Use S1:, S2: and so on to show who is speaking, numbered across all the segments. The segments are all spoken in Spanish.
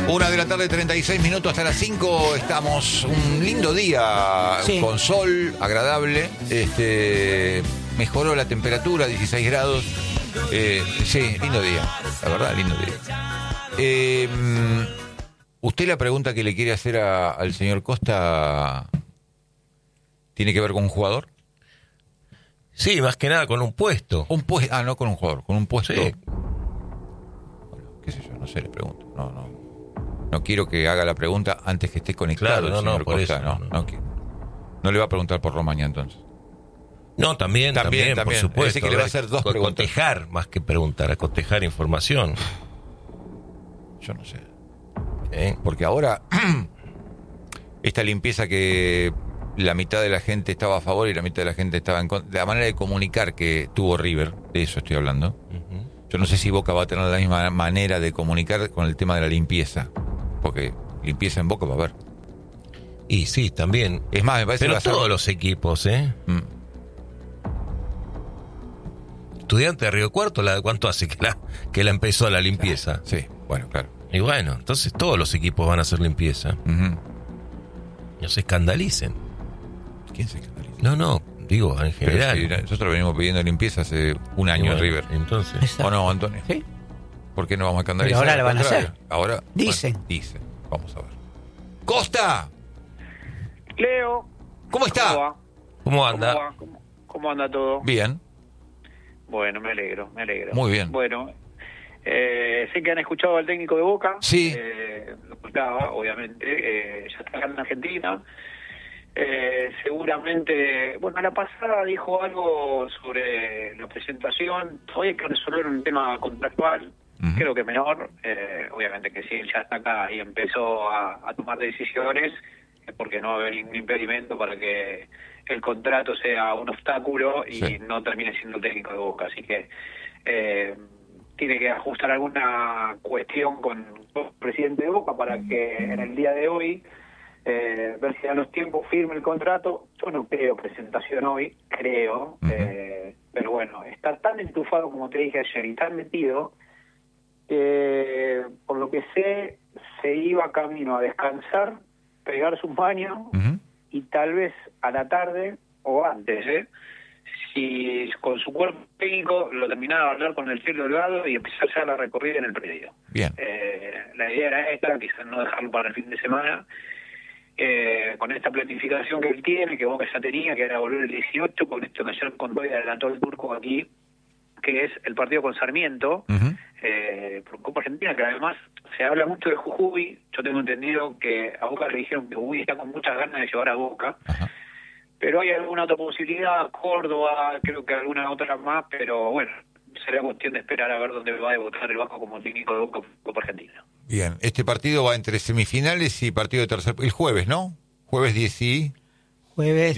S1: 1:36 p.m, hasta las 5 estamos. Un lindo día, sí, con sol, agradable. Mejoró la temperatura, 16 grados. Sí, lindo día, la verdad, lindo día. Usted, la pregunta que le quiere hacer al señor Costa tiene que ver con un jugador.
S2: Sí, más que nada con un puesto.
S1: No con un jugador, con un puesto.
S2: Sí.
S1: Bueno, qué sé yo, no sé, le pregunto. No quiero que haga la pregunta antes que esté conectado.
S2: Claro,
S1: el señor
S2: por
S1: Costa.
S2: eso.
S1: No le va a preguntar por Romaña entonces.
S2: No, también, por supuesto.
S1: Parece que le va a hacer dos preguntas.
S2: Cotejar, más que preguntar, a cotejar información.
S1: Yo no sé. Porque ahora, esta limpieza que la mitad de la gente estaba a favor y la mitad de la gente estaba en contra, la manera de comunicar que tuvo River, de eso estoy hablando. Uh-huh. Yo no sé si Boca va a tener la misma manera de comunicar con el tema de la limpieza, porque limpieza en Boca va a haber.
S2: Y sí, también.
S1: Es más, me parece
S2: pero
S1: que va a ser...
S2: todos los equipos, Estudiante de Río Cuarto, ¿cuánto hace que la empezó la limpieza?
S1: Sí, bueno, claro.
S2: Y bueno, entonces todos los equipos van a hacer limpieza.
S1: Uh-huh.
S2: No se escandalicen.
S1: ¿Quién se escandaliza?
S2: No, digo, en general.
S1: Si nosotros venimos pidiendo limpieza hace un año en River.
S2: Entonces.
S1: ¿O no, Antonio?
S3: Sí.
S1: ¿Por qué no vamos a escandalizar?
S3: Pero ahora la van a hacer.
S1: Ahora.
S3: Dicen.
S1: Bueno, dicen. Vamos a ver. ¡Costa!
S4: Leo.
S1: ¿Cómo está?
S2: ¿Cómo anda?
S4: ¿Cómo anda todo?
S1: Bien.
S4: Bueno, me alegro.
S1: Muy bien.
S4: Bueno, sé que han escuchado al técnico de Boca.
S1: Sí.
S4: Lo escuchaba, obviamente. Ya está acá en Argentina. Seguramente, bueno, a la pasada dijo algo sobre la presentación. Hoy hay que resolver un tema contractual, creo que menor. Obviamente que si él ya está acá y empezó a tomar decisiones, es porque no va a haber ningún impedimento para que el contrato sea un obstáculo y no termine siendo técnico de Boca. Así que tiene que ajustar alguna cuestión con el presidente de Boca para que en el día de hoy ver si a los tiempos firme el contrato. Yo no creo presentación hoy, creo, pero bueno, está tan entufado como te dije ayer y tan metido que por lo que sé se iba camino a descansar, pegarse un baño y tal vez a la tarde o antes, si con su cuerpo técnico lo terminaba de hablar con el Cielo Delgado y empezar ya la recorrida en el predio.
S1: Bien.
S4: La idea era esta, quizás no dejarlo para el fin de semana. Con esta planificación que él tiene, que Boca ya tenía, que era volver el 18, con esto que ayer contó y adelantó el turco aquí, que es el partido con Sarmiento, por Copa Argentina, que además se habla mucho de Jujuy. Yo tengo entendido que a Boca le dijeron que Jujuy está con muchas ganas de llevar a Boca. Ajá. Pero hay alguna otra posibilidad, Córdoba, creo que alguna otra más, pero bueno, será cuestión de esperar a ver dónde va a debutar el Vasco como técnico de Boca Copa Argentina.
S1: Bien, este partido va entre semifinales y partido de tercer... El jueves, ¿no? Jueves 16.
S3: Jueves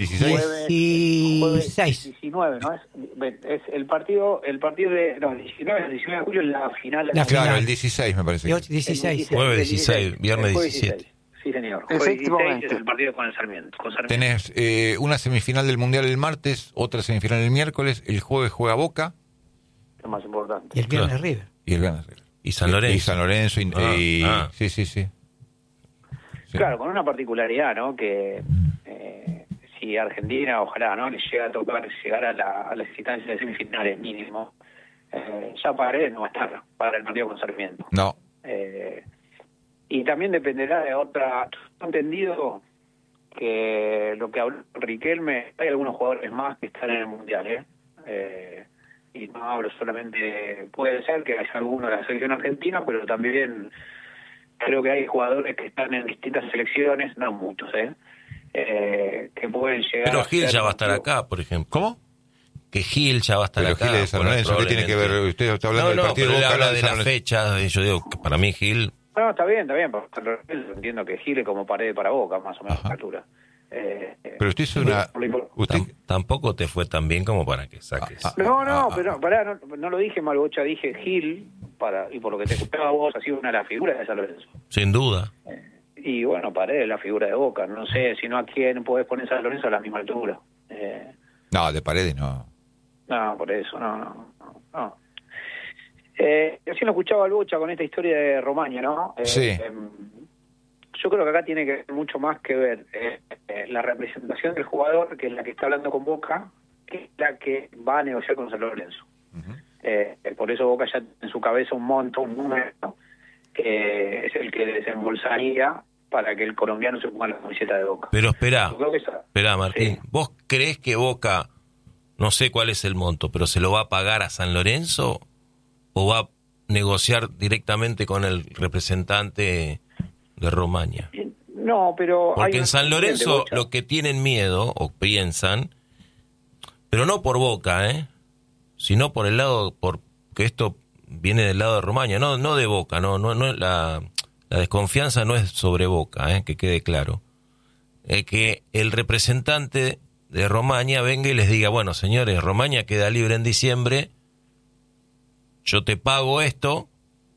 S4: 19, ¿no? Es el partido de... No, el 19 de julio es la final.
S1: Claro, el 16 me parece.
S3: 16.
S2: Jueves 16, viernes 17.
S4: Sí, señor. Jueves 16 es el partido con el Sarmiento.
S1: Tenés una semifinal del Mundial el martes, otra semifinal el miércoles, el jueves juega Boca.
S4: Lo más importante.
S3: Y el viernes River.
S2: Y San Lorenzo.
S1: Y San Lorenzo. Sí.
S4: Claro, con una particularidad, ¿no? Que si Argentina, ojalá, ¿no? Le llega a tocar llegar a las instancias de semifinales mínimo, ya Paredes no va a estar para el partido con Sarmiento.
S1: No.
S4: Y también dependerá de otra... He entendido que lo que habló Riquelme, hay algunos jugadores más que están en el Mundial, y no hablo solamente, puede ser que haya alguno de la selección argentina, pero también creo que hay jugadores que están en distintas selecciones, no muchos, que pueden llegar.
S2: Pero Gil ya va a estar acá, por ejemplo.
S1: ¿Cómo?
S2: Que Gil ya va a estar
S1: pero
S2: acá.
S1: Gil de San Lorenzo, ¿qué tiene que ver? Usted está hablando del partido
S2: pero
S1: de Boca,
S2: habla de las fechas, y yo digo que para mí Gil...
S4: No, está bien, entiendo que Gil es como Paredes para Boca, más o menos a la altura.
S1: Pero usted es una...
S2: Tampoco te fue tan bien como para que saques.
S4: Pero pará, no lo dije mal, Bocha, dije Gil, y por lo que te escuchaba vos, ha sido una de las figuras de San Lorenzo.
S2: Sin duda.
S4: Y bueno, Paredes la figura de Boca, no sé, si no a quién podés poner San Lorenzo a la misma altura.
S1: No, de Paredes no.
S4: No, por eso, no. Recién lo escuchaba al Bocha con esta historia de Romaña, ¿no?
S1: Sí.
S4: Yo creo que acá tiene que mucho más que ver la representación del jugador, que es la que está hablando con Boca, que es la que va a negociar con San Lorenzo. Por eso Boca ya en su cabeza un monto, un número, que es el que desembolsaría para que el colombiano se ponga la camiseta de Boca.
S2: Pero espera,
S4: Yo creo que
S2: Martín,
S4: sí.
S2: ¿vos crees que Boca, no sé cuál es el monto, pero se lo va a pagar a San Lorenzo o va a negociar directamente con el representante de Romaña?
S4: No, pero...
S2: Porque en San Lorenzo lo que tienen miedo, o piensan, pero no por Boca, sino por el lado, porque esto viene del lado de Romaña, no de Boca, no la desconfianza no es sobre Boca, que quede claro. Que el representante de Romaña venga y les diga, bueno, señores, Romaña queda libre en diciembre, yo te pago esto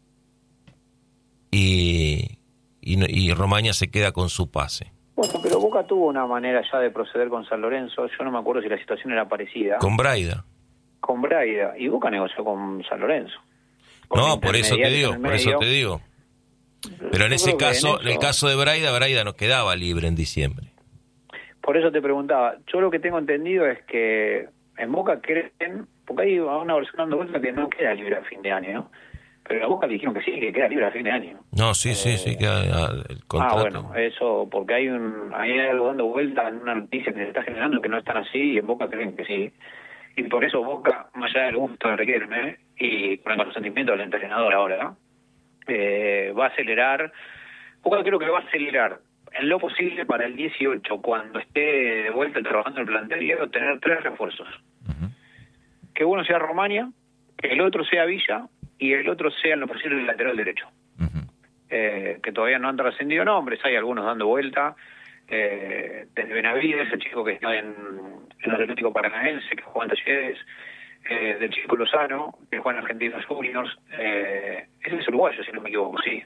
S2: y Romaña se queda con su pase.
S4: Bueno, pero Boca tuvo una manera ya de proceder con San Lorenzo. Yo no me acuerdo si la situación era parecida.
S2: Con Braida.
S4: Con Braida. Y Boca negoció con San Lorenzo.
S2: No, por eso te digo. Pero en ese caso, en el caso de Braida no quedaba libre en diciembre.
S4: Por eso te preguntaba. Yo lo que tengo entendido es que en Boca creen, porque hay una versión dando vuelta que no queda libre a fin de año, ¿no? Pero a Boca le dijeron que sí, que queda libre a fin de año.
S2: No, sí, queda el contrato.
S4: Bueno, eso, porque hay algo dando vuelta en una noticia que se está generando que no están así, y en Boca creen que sí. Y por eso Boca, más allá del gusto de Riquelme, y con el consentimiento del entrenador ahora, va a acelerar. Boca creo que va a acelerar en lo posible para el 18, cuando esté de vuelta trabajando en el plantel, y tener 3 refuerzos. Que uno sea Romaña, que el otro sea Villa, y el otro sea en lo posible el lateral derecho. Que todavía no han trascendido nombres, hay algunos dando vuelta, desde Benavides, el chico que está en el Atlético Paranaense, que juega en Talleres, del chico Lozano, que juega en Argentinos Juniors, ese es uruguayo, si no me equivoco, sí.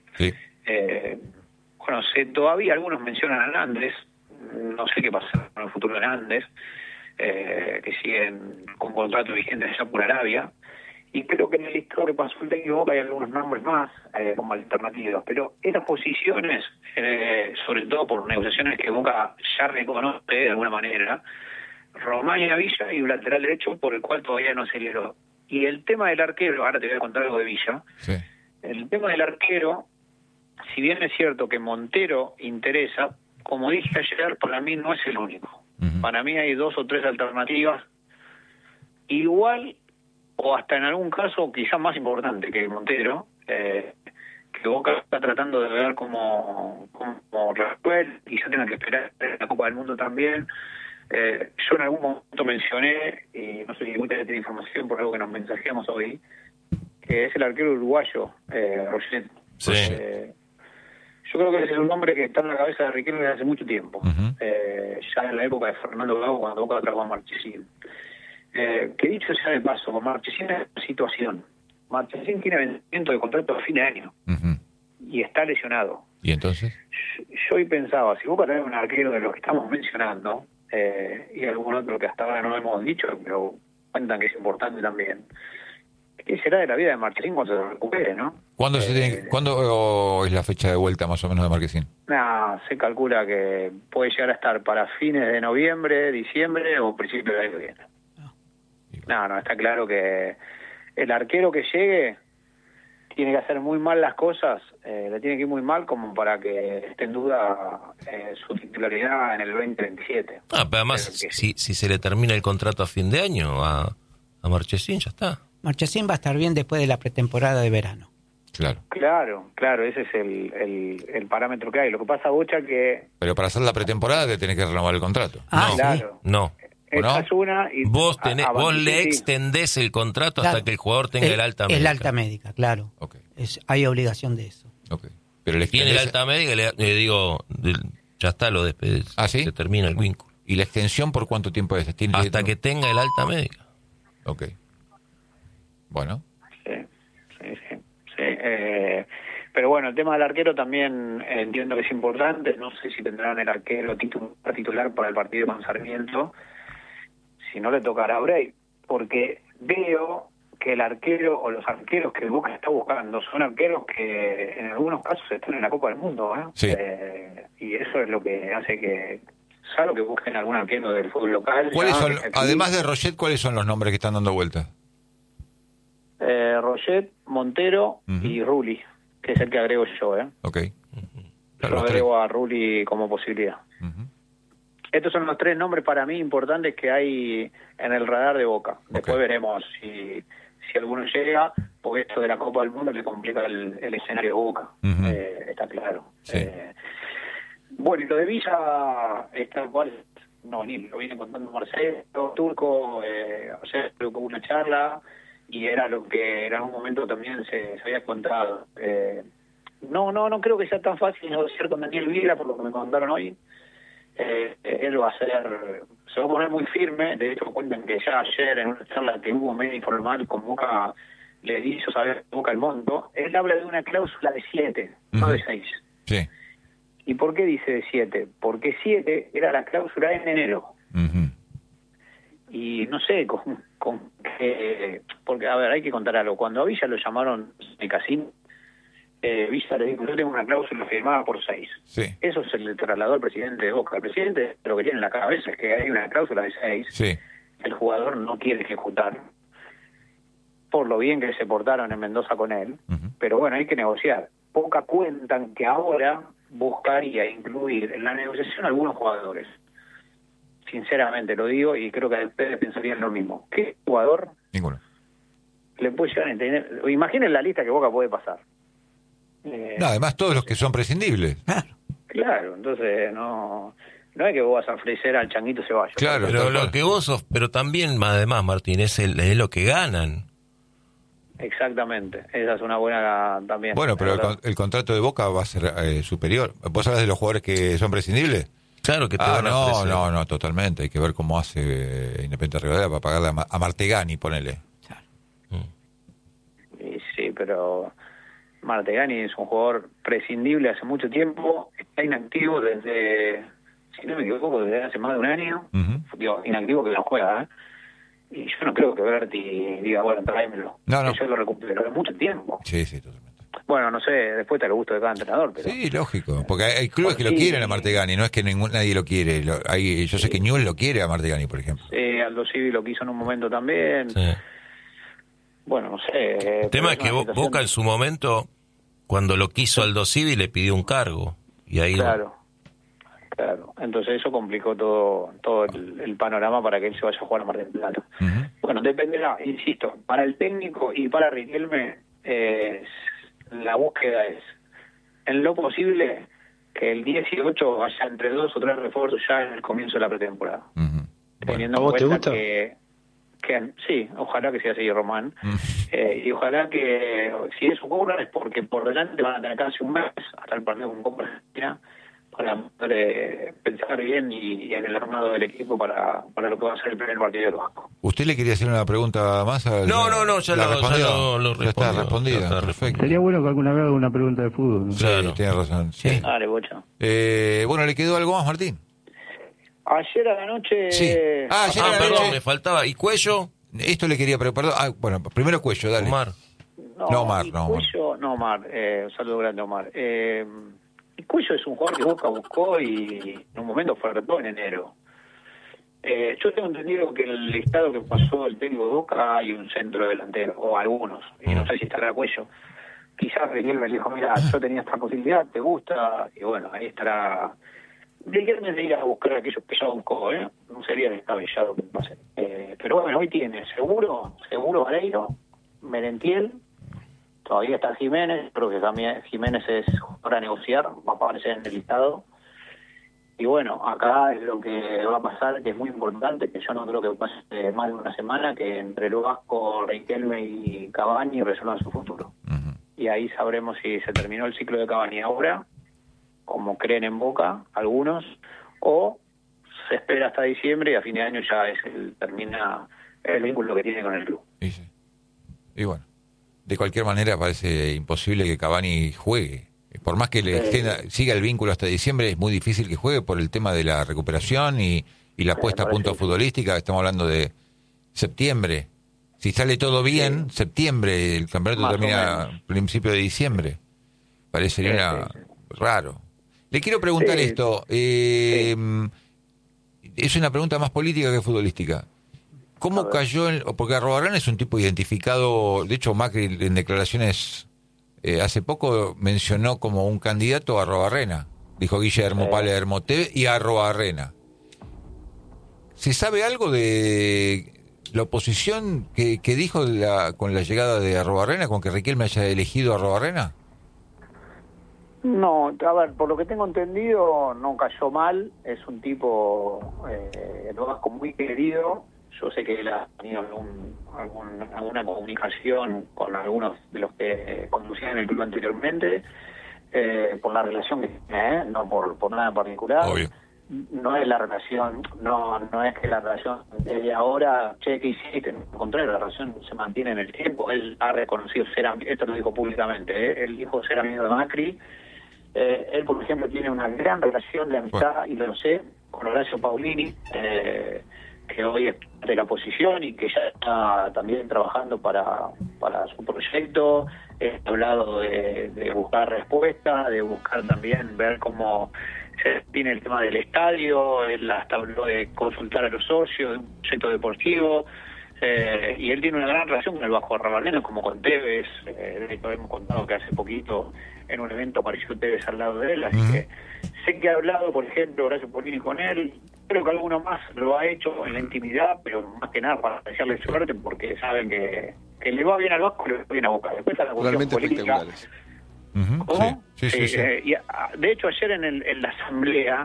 S4: Bueno, todavía algunos mencionan a Hernández, no sé qué pasa con el futuro de Hernández, que siguen con contrato vigente allá por Arabia. Y creo que en el listado que pasó el técnico Boca hay algunos nombres más como alternativas. Pero esas posiciones, sobre todo por negociaciones que Boca ya reconoce de alguna manera, Romaña, Villa y un lateral derecho por el cual todavía no se liberó. Y el tema del arquero, ahora te voy a contar algo de Villa. Sí. El tema del arquero, si bien es cierto que Montero interesa, como dije ayer, para mí no es el único. Para mí hay 2 o 3 alternativas. Igual, o hasta en algún caso quizás más importante que Montero, que Boca está tratando de ver como resuelve, quizás tenga que esperar la Copa del Mundo también. Yo en algún momento mencioné, y no sé si mucha de información por algo que nos mensajeamos hoy, que es el arquero uruguayo, Roget.
S2: Sí.
S4: Yo creo que es un nombre que está en la cabeza de Riquelme desde hace mucho tiempo, ya en la época de Fernando Gago, cuando Boca trajo a Marchesín. Que dicho sea de paso, Marchesín es una situación. Marchesín tiene vencimiento de contrato a fin de año y está lesionado.
S1: ¿Y entonces?
S4: Yo hoy pensaba, si Boca trae un arquero de los que estamos mencionando, y algún otro que hasta ahora no hemos dicho, pero cuentan que es importante también, ¿qué será de la vida de Marchesín cuando se recupere, no?
S1: ¿Cuándo es la fecha de vuelta más o menos de Marchesín?
S4: Se calcula que puede llegar a estar para fines de noviembre, diciembre o principios del año que viene. No, está claro que el arquero que llegue tiene que hacer muy mal las cosas, le tiene que ir muy mal como para que esté en duda su titularidad en el 2027.
S2: Pero además, si se le termina el contrato a fin de año a Marchesín, ya está.
S3: Marchesín va a estar bien después de la pretemporada de verano.
S4: Claro, ese es el parámetro que hay. Lo que pasa, Bocha, que...
S1: Pero para hacer la pretemporada te tenés que renovar el contrato.
S4: Claro.
S2: No.
S4: Esa es una. Y
S2: vos le extendés el contrato hasta que el jugador tenga el alta médica.
S3: El alta médica, claro.
S1: Okay.
S3: Hay obligación de eso.
S1: Okay. Pero
S2: tiene el alta médica, le digo, ya está, lo despedís. Se termina el vínculo.
S1: ¿Y la extensión por cuánto tiempo es?
S2: Hasta que tenga el alta médica.
S1: Ok. Bueno.
S4: Sí. Pero bueno, el tema del arquero también entiendo que es importante. No sé si tendrán el arquero titular para el partido con Sarmiento. Si no, le tocará a Bray, porque veo que el arquero o los arqueros que el Boca está buscando son arqueros que en algunos casos están en la Copa del Mundo, ¿eh?
S1: Sí.
S4: Y eso es lo que hace que, salvo que busquen algún arquero del fútbol local.
S1: ¿Cuáles
S4: ya,
S1: son,
S4: aquí,
S1: además de Roget, cuáles son los nombres que están dando vuelta?
S4: Roget, Montero y Rulli, que es el que agrego yo, ¿eh?
S1: Ok.
S4: Yo
S1: Los
S4: agrego a Rulli como posibilidad.
S1: Ujú.
S4: Estos son los 3 nombres para mí importantes que hay en el radar de Boca. Después veremos si alguno llega, porque esto de la Copa del Mundo le complica el escenario de Boca.
S1: Ujú.
S4: Está claro.
S1: Sí.
S4: Bueno, y lo de Villa, está cual, no, ni lo viene contando Marcelo, Turco, o sea, hubo una charla y era lo que en algún momento también se había contado. No creo que sea tan fácil negociar con Daniel Vila, por lo que me contaron hoy. Él va a se va a poner muy firme. De hecho cuentan que ya ayer en una charla que hubo medio informal con Boca le hizo saber a Boca el monto. Él habla de una cláusula de 7, no de 6.
S1: Sí.
S4: ¿Y por qué dice de 7? Porque 7 era la cláusula en enero.
S1: Ujú.
S4: Y no sé con qué, porque a ver, hay que contar algo. Cuando a Villa lo llamaron de casino, Villa le dijo: yo tengo una cláusula firmada por 6.
S1: Sí.
S4: Eso se le trasladó al presidente de Boca. El presidente lo que tiene en la cabeza es que hay una cláusula de 6.
S1: Sí.
S4: El jugador no quiere ejecutar, por lo bien que se portaron en Mendoza con él.
S1: Ujú.
S4: Pero bueno, hay que negociar. Boca cuentan que ahora buscaría incluir en la negociación a algunos jugadores. Sinceramente lo digo, y creo que ustedes pensarían lo mismo. ¿Qué jugador
S1: Ninguno.
S4: le puede llegar a entender? Imaginen la lista que Boca puede pasar.
S1: No, además todos los que son prescindibles.
S4: Claro, entonces no es que vos vas a ofrecer al Changuito Ceballos.
S1: Claro.
S2: Pero
S1: tal
S2: lo
S1: cual.
S2: que vos sos, pero también, además, Martín, es lo que ganan.
S4: Exactamente, esa es una buena también.
S1: Bueno, pero
S4: ¿verdad?
S1: el contrato de Boca va a ser superior. ¿Vos hablas de los jugadores que son prescindibles?
S2: Claro que te van a ofrecer.
S1: No, totalmente. Hay que ver cómo hace Independiente Rivadavia para pagarle a Martegani, ponele.
S4: Y sí, pero Martegani es un jugador prescindible hace mucho tiempo, está inactivo desde, si no me equivoco, desde hace más de un año.
S1: Ujú.
S4: Digo, inactivo que no juega, ¿eh? Y yo no creo que Berti diga, bueno, tráemelo.
S1: No.
S4: Que yo lo recupero, es mucho tiempo.
S1: Sí, totalmente.
S4: Bueno, no sé, después está el gusto de cada entrenador, pero...
S1: Sí, lógico. Porque hay clubes que lo
S4: Sí.
S1: quieren a Martegani, no es que nadie lo quiere. Yo sé que Newell lo quiere a Martegani, por ejemplo.
S4: Aldo Civi lo quiso en un momento también.
S2: Sí.
S4: Bueno, no sé.
S2: El tema es que Boca en su momento, cuando lo quiso Aldo Civi, le pidió un cargo. Y ahí
S4: Claro. Entonces eso complicó todo el panorama para que él se vaya a jugar a Mar del Plata.
S1: Ujú.
S4: Bueno, dependerá, insisto, para el técnico y para Riquelme, la búsqueda es, en lo posible, que el 18 haya entre 2 o 3 refuerzos ya en el comienzo de la pretemporada.
S1: Ujú.
S4: Teniendo
S5: ¿A
S4: en
S5: vos te
S4: cuenta
S5: gusta?
S4: que sí, ojalá que sea así, Román.
S1: Mm.
S4: Y ojalá que, si eso ocurre, es porque por delante van a tener casi un mes hasta el partido con Copa Argentina para poder pensar bien y en el armado del equipo para lo que va a ser el primer partido del Vasco.
S1: ¿Usted le quería hacer una pregunta más?
S2: No, ya
S1: ¿La
S2: lo
S1: respondió? Ya está
S2: respondió,
S1: respondida.
S2: ya está
S1: Perfecto.
S5: Sería bueno que alguna vez haga una pregunta de fútbol, ¿no?
S1: Sí,
S2: Claro.
S1: tiene razón. Sí.
S4: Dale, Bocha.
S1: Bueno, ¿le quedó algo más, Martín?
S4: Ayer a la noche...
S1: Sí. Ayer a la
S2: perdón,
S1: noche-
S2: me faltaba. ¿Y Cuello?
S1: Esto le quería preguntar. Bueno, primero Cuello, dale.
S2: Omar.
S1: No, Omar,
S4: y
S1: no, Omar.
S4: Cuello, no, Omar. Un saludo grande, Omar. Y Cuello es un jugador que Boca buscó y en un momento fue retó en enero. Yo tengo entendido que el listado que pasó el técnico de Boca hay un centro delantero, o algunos, y no sé si estará Cuello. Quizás Riquelme le dijo, mira, yo tenía esta posibilidad, ¿te gusta? Y bueno, ahí estará. Riquelme de ir a buscar a aquellos que ya buscó, ¿eh? No sería descabellado que pase. Pero bueno, hoy tiene seguro Vareiro, Merentiel, todavía está Jiménez, creo que también Jiménez es para negociar, va a aparecer en el listado. Y bueno, acá es lo que va a pasar, que es muy importante, que yo no creo que pase más de una semana, que entre el Vasco, Riquelme y Cavani resuelvan su futuro.
S1: Ujú.
S4: Y ahí sabremos si se terminó el ciclo de Cavani ahora, como creen en Boca algunos, o se espera hasta diciembre y a fin de año ya termina el vínculo que tiene con el club.
S1: Y sí. Y bueno, de cualquier manera parece imposible que Cavani juegue. Por más que siga el vínculo hasta diciembre, es muy difícil que juegue por el tema de la recuperación y la puesta a punto
S4: parece.
S1: futbolística. Estamos hablando de septiembre. Si sale todo bien, septiembre, el campeonato
S4: Más o
S1: termina
S4: menos.
S1: principio de diciembre. Parecería raro. Le quiero preguntar
S4: Sí.
S1: esto. Es una pregunta más política que futbolística. ¿Cómo cayó? Porque Arruabarrena es un tipo identificado. De hecho, Macri en declaraciones hace poco mencionó como un candidato a Arruabarrena. Dijo Guillermo Palermo y Arruabarrena. ¿Se sabe algo de la oposición que dijo con la llegada de Arruabarrena, con que Riquelme haya elegido a Arruabarrena?
S4: No, a ver, por lo que tengo entendido, no cayó mal. Es un tipo, lo vasco, muy querido. Yo sé que él ha tenido alguna comunicación con algunos de los que conducían el club anteriormente, por la relación que tiene, no por nada en particular.
S1: Obvio.
S4: No es la relación, no es que la relación de ahora, che, ¿qué hiciste? Al contrario, la relación se mantiene en el tiempo. Él ha reconocido ser, esto lo dijo públicamente, él dijo ser amigo de Macri. Él, por ejemplo, tiene una gran relación de amistad, y lo sé, con Horacio Paulini, que hoy es de la oposición y que ya está también trabajando para su proyecto. Ha hablado de buscar respuestas, de buscar también ver cómo se tiene el tema del estadio. Él hasta habló de consultar a los socios de un proyecto deportivo. Y él tiene una gran relación con el Vasco Arruabarrena, como con Tevez. De hecho, hemos contado que hace poquito en un evento apareció Tevez al lado de él, así que sé que ha hablado, por ejemplo, Horacio Paulini con él. Creo que alguno más lo ha hecho en la intimidad, pero más que nada para desearle suerte, porque saben que le va bien al Vasco y le va bien a Boca. Después está la cuestión
S6: Realmente
S4: política.
S6: espectaculares.
S4: ¿Cómo?
S1: Sí.
S4: Y, de hecho, ayer en la asamblea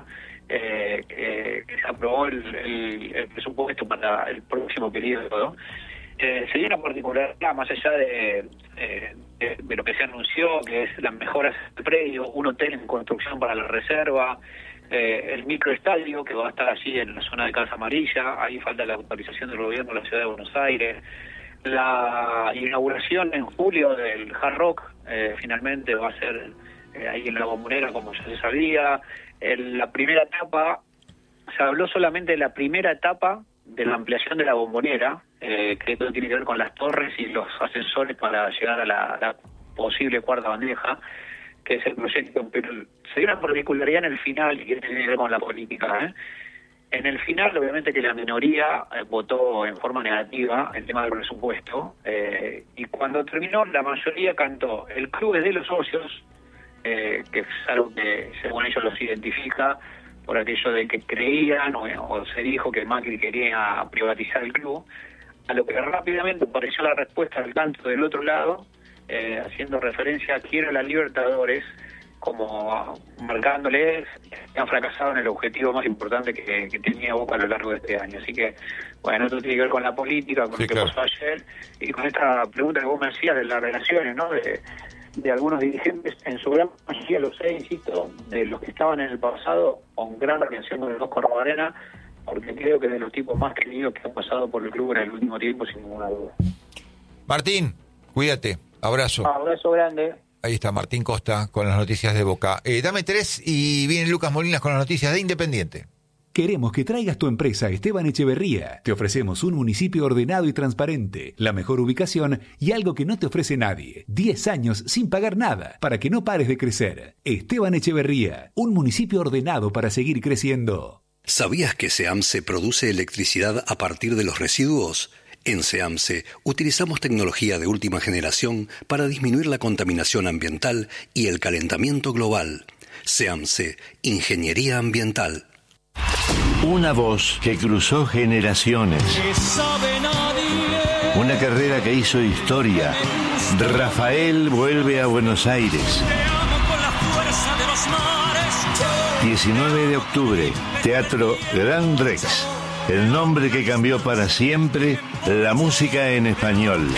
S4: que se aprobó el presupuesto para el próximo periodo, se dio una particularidad, más allá de lo que se anunció, que es las mejoras del predio, un hotel en construcción para la reserva, el microestadio que va a estar allí en la zona de Casa Amarilla. Ahí falta la autorización del gobierno de la ciudad de Buenos Aires. La inauguración en julio del Hard Rock finalmente va a ser ahí en la Bombonera, como ya se sabía. La primera etapa, se habló solamente de la primera etapa de la ampliación de la Bombonera, que esto tiene que ver con las torres y los ascensores para llegar a la posible cuarta bandeja, que es el proyecto. Pero se dio una particularidad en el final, y que tiene que ver con la política, En el final, obviamente, que la minoría votó en forma negativa el tema del presupuesto, y cuando terminó, la mayoría cantó: el club es de los socios, que es algo que, según ellos, los identifica por aquello de que creían o se dijo que Macri quería privatizar el club, a lo que rápidamente apareció la respuesta del canto del otro lado, haciendo referencia a quiero la Libertadores, como marcándoles que han fracasado en el objetivo más importante que tenía Boca a lo largo de este año. Así que, bueno, esto tiene que ver con la política, con lo que pasó ayer, y con esta pregunta que vos me hacías de las relaciones, ¿no?, de algunos dirigentes, en su gran mayoría, lo sé, insisto, de los que estaban en el pasado, con gran relación con el Vasco Arruabarrena, porque creo que es de los tipos más queridos que han pasado por el club en el último tiempo, sin ninguna duda.
S1: Martín, cuídate. Abrazo.
S4: Abrazo grande.
S1: Ahí está Martín Costa con las noticias de Boca. Dame 3 y viene Lucas Molinas con las noticias de Independiente.
S7: Queremos que traigas tu empresa a Esteban Echeverría. Te ofrecemos un municipio ordenado y transparente, la mejor ubicación y algo que no te ofrece nadie. 10 años sin pagar nada, para que no pares de crecer. Esteban Echeverría, un municipio ordenado para seguir creciendo.
S8: ¿Sabías que SEAMSE produce electricidad a partir de los residuos? En SEAMSE utilizamos tecnología de última generación para disminuir la contaminación ambiental y el calentamiento global. SEAMSE, Ingeniería Ambiental.
S9: Una voz que cruzó generaciones. Una carrera que hizo historia. Rafael vuelve a Buenos Aires. 19 de octubre, Teatro Gran Rex. El nombre que cambió para siempre la música en español.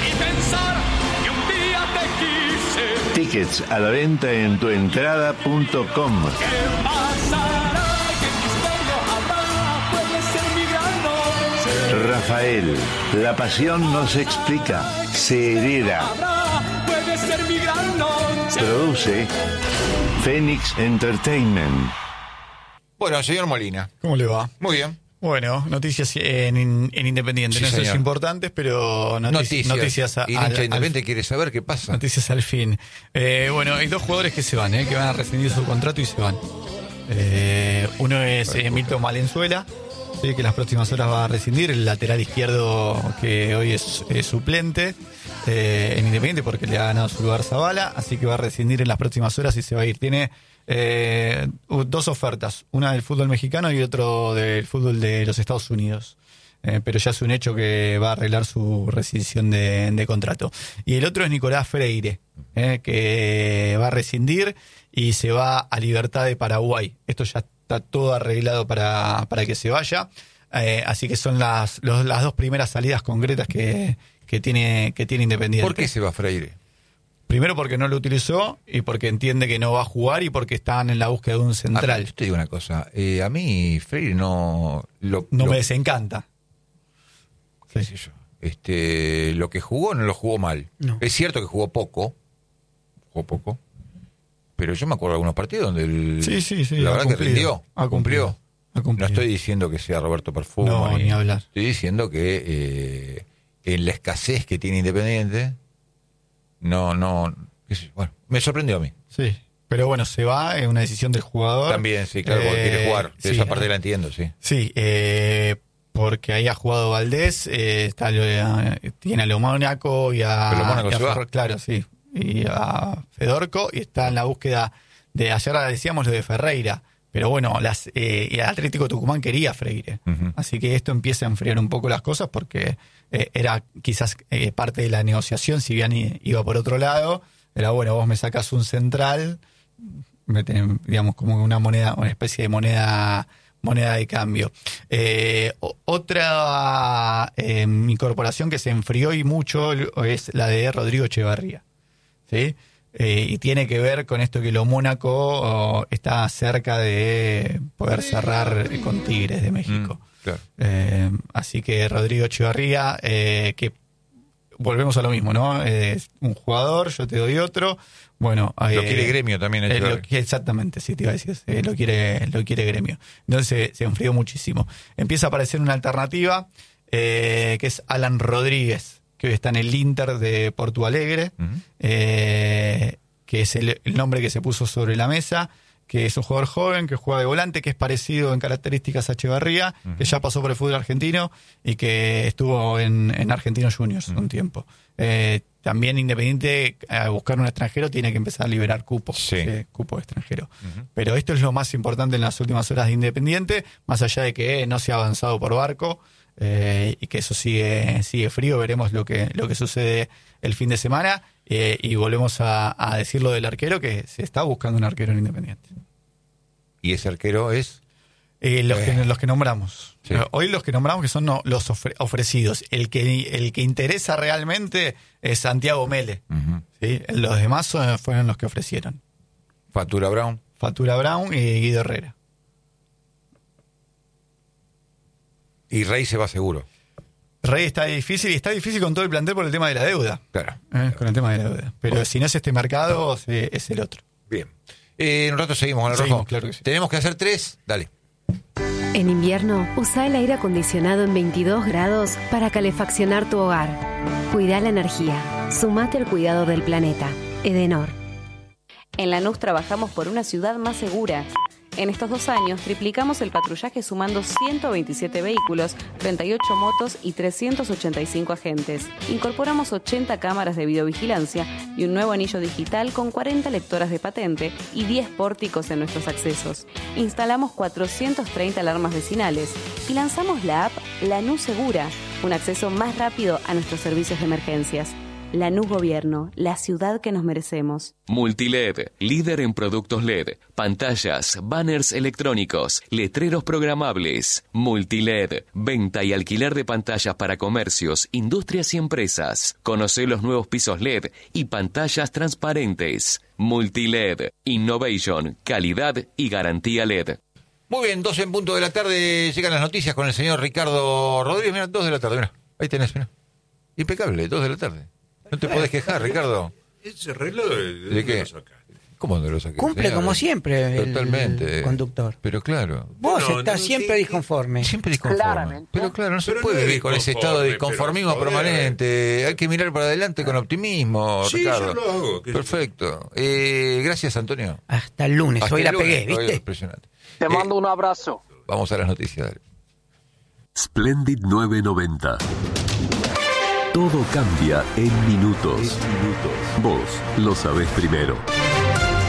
S9: Tickets a la venta en tuentrada.com. Rafael, la pasión no se explica, se hereda. Produce Phoenix Entertainment.
S1: Bueno, señor Molina.
S10: ¿Cómo le va?
S1: Muy bien.
S6: Bueno, noticias en Independiente.
S1: Sí,
S6: no sé si
S1: señor.
S6: importantes, pero noticias
S1: Y el hincha Independiente quiere saber qué pasa.
S6: Noticias al fin. Bueno, hay 2 jugadores que se van, que van a rescindir su contrato y se van. Uno es Milton Valenzuela, ¿sí? Que en las próximas horas va a rescindir, el lateral izquierdo que hoy es suplente en Independiente porque le ha ganado su lugar Zavala, así que va a rescindir en las próximas horas y se va a ir. Tiene 2 ofertas, una del fútbol mexicano y otro del fútbol de los Estados Unidos. Pero ya es un hecho que va a arreglar su rescisión de contrato. Y el otro es Nicolás Freire, que va a rescindir y se va a Libertad de Paraguay. Esto ya está todo arreglado para que se vaya. Así que son las 2 primeras salidas concretas que tiene Independiente.
S1: ¿Por qué se va Freire?
S6: Primero porque no lo utilizó y porque entiende que no va a jugar y porque están en la búsqueda de un central.
S1: Yo te digo una cosa, a mí Freire no
S6: me desencanta.
S1: Qué sé yo. Lo que jugó no lo jugó mal.
S3: No.
S1: Es cierto que jugó poco, pero yo me acuerdo de algunos partidos donde
S6: Sí,
S1: la verdad que rindió,
S6: Ha cumplido.
S1: No estoy diciendo que sea Roberto Perfumo,
S6: No, ni hablar.
S1: Estoy diciendo que en la escasez que tiene Independiente, qué sé yo, bueno, me sorprendió a mí.
S6: Sí, pero bueno, se va, es una decisión del jugador.
S1: También, sí, claro, porque quiere jugar.
S6: Sí,
S1: Esa parte la entiendo, sí.
S6: Sí, porque ahí ha jugado Valdés, tiene a Lo Mónaco y a...
S1: Pero Mónaco se va.
S6: Claro, sí. Y a Fedorco, y está en la búsqueda de... Ayer decíamos lo de Ferreira, pero bueno, y el Atlético Tucumán quería a Freire.
S1: Uh-huh.
S6: Así que esto empieza a enfriar un poco las cosas porque era quizás parte de la negociación, si bien iba por otro lado, era bueno, vos me sacas un central, digamos como una especie de moneda de cambio. Otra incorporación que se enfrió y mucho es la de Rodrigo Echeverría, ¿sí? Y tiene que ver con esto que Lo Mónaco está cerca de poder cerrar con Tigres de México.
S1: Claro.
S6: Así que Rodrigo Echeverría, que volvemos a lo mismo, ¿no? Un jugador, yo te doy otro. Bueno,
S1: lo quiere Gremio también.
S6: Exactamente, sí, te iba a decir. Lo quiere Gremio. Entonces se enfrió muchísimo. Empieza a aparecer una alternativa que es Alan Rodríguez, que hoy está en el Inter de Porto Alegre, uh-huh. Que es el nombre que se puso sobre la mesa, que es un jugador joven, que juega de volante, que es parecido en características a Echeverría, uh-huh. que ya pasó por el fútbol argentino y que estuvo en Argentinos Juniors uh-huh. un tiempo. También Independiente, a buscar un extranjero, tiene que empezar a liberar cupos, cupo extranjero. Uh-huh. Pero esto es lo más importante en las últimas horas de Independiente, más allá de que no se ha avanzado por barco, y que eso sigue frío. Veremos lo que sucede el fin de semana, y volvemos a decir lo del arquero, que se está buscando un arquero en Independiente.
S1: ¿Y ese arquero es?
S6: Los que nombramos.
S1: Sí.
S6: Hoy los que nombramos, que son los ofrecidos. El que interesa realmente es Santiago Mele.
S1: Uh-huh.
S6: ¿Sí? Los demás fueron los que ofrecieron.
S1: Fatura Brown
S6: y Guido Herrera.
S1: Y Rey se va seguro.
S6: Rey está difícil con todo el plantel por el tema de la deuda.
S1: Claro.
S6: Con el tema de la deuda. Pero si no es este mercado, es el otro.
S1: Bien. En un rato seguimos con el rojo.
S6: Claro que sí.
S1: Tenemos que hacer 3. Dale.
S10: En invierno, usa el aire acondicionado en 22 grados para calefaccionar tu hogar. Cuida la energía. Sumate al cuidado del planeta. Edenor.
S11: En Lanús trabajamos por una ciudad más segura. En estos 2 años triplicamos el patrullaje sumando 127 vehículos, 38 motos y 385 agentes. Incorporamos 80 cámaras de videovigilancia y un nuevo anillo digital con 40 lectoras de patente y 10 pórticos en nuestros accesos. Instalamos 430 alarmas vecinales y lanzamos la app Lanús Segura, un acceso más rápido a nuestros servicios de emergencias. Lanús Gobierno, la ciudad que nos merecemos.
S12: Multiled, líder en productos LED, pantallas, banners electrónicos, letreros programables. Multiled, venta y alquiler de pantallas para comercios, industrias y empresas. Conoce los nuevos pisos LED y pantallas transparentes. Multiled, innovation, calidad y garantía LED.
S1: Muy bien, 2 en punto de la tarde, llegan las noticias con el señor Ricardo Rodríguez. Mira, 2 de la tarde, mira, ahí tenés, mira. Impecable, 2 de la tarde. No te podés quejar, Ricardo.
S2: ¿Ese reloj
S1: de qué? ¿Cómo no lo saqué?
S3: Cumple
S1: Señor,
S3: como siempre
S1: totalmente.
S3: el conductor.
S1: Pero claro.
S3: Vos estás siempre disconforme.
S1: Siempre disconforme.
S3: Claramente.
S1: Pero claro, no se
S13: Pero
S1: puede
S13: no es
S1: vivir con ese estado de disconformismo
S13: pero, joder.
S1: permanente. Hay que mirar para adelante con optimismo,
S13: Sí,
S1: Ricardo.
S13: yo lo hago.
S1: Perfecto. Gracias, Antonio.
S3: Hasta el lunes.
S1: Hasta
S3: Hoy
S1: el
S3: la
S1: lunes.
S3: pegué,
S1: Hoy
S3: ¿viste?
S1: impresionante.
S14: Te mando un abrazo.
S1: Vamos a las noticias. Dale.
S15: Splendid 990. Todo cambia en minutos. Vos lo sabés primero.